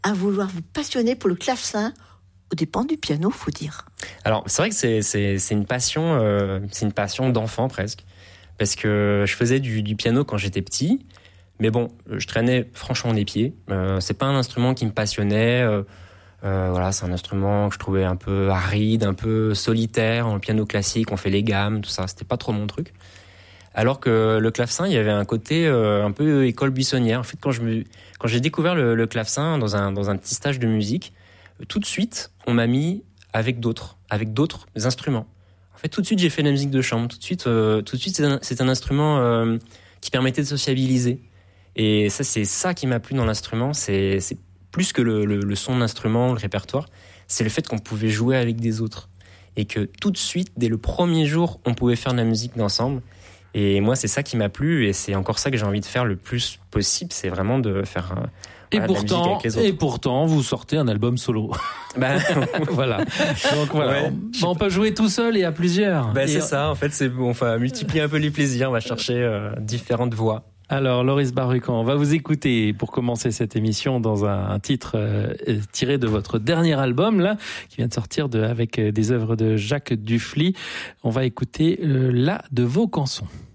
à vouloir vous passionner pour le clavecin aux dépens du piano, faut dire? Alors, c'est vrai que c'est une passion d'enfant presque. Parce que je faisais du piano quand j'étais petit. Mais bon, je traînais franchement des pieds. C'est pas un instrument qui me passionnait. Voilà, c'est un instrument que je trouvais un peu aride, un peu solitaire. En piano classique, on fait les gammes, tout ça. C'était pas trop mon truc. Alors que le clavecin, il y avait un côté un peu école buissonnière. En fait, quand j'ai découvert le clavecin dans un petit stage de musique, tout de suite, on m'a mis avec d'autres instruments. En fait, tout de suite, j'ai fait de la musique de chambre. Tout de suite, c'est un instrument qui permettait de sociabiliser. Et ça, c'est ça qui m'a plu dans l'instrument. C'est plus que le son de l'instrument, le répertoire. C'est le fait qu'on pouvait jouer avec des autres. Et que tout de suite, dès le premier jour, on pouvait faire de la musique ensemble. Et moi, c'est ça qui m'a plu. Et c'est encore ça que j'ai envie de faire le plus possible. C'est vraiment de faire de la musique avec les autres. Et pourtant, vous sortez un album solo. Voilà. Donc voilà, ouais, on peut jouer tout seul et à plusieurs. C'est ça. En fait, on va multiplier un peu les plaisirs. On va chercher différentes voix. Alors, Loris Barucan, on va vous écouter pour commencer cette émission dans un titre tiré de votre dernier album, là, qui vient de sortir avec des œuvres de Jacques Dufly. On va écouter La de Vaucanson.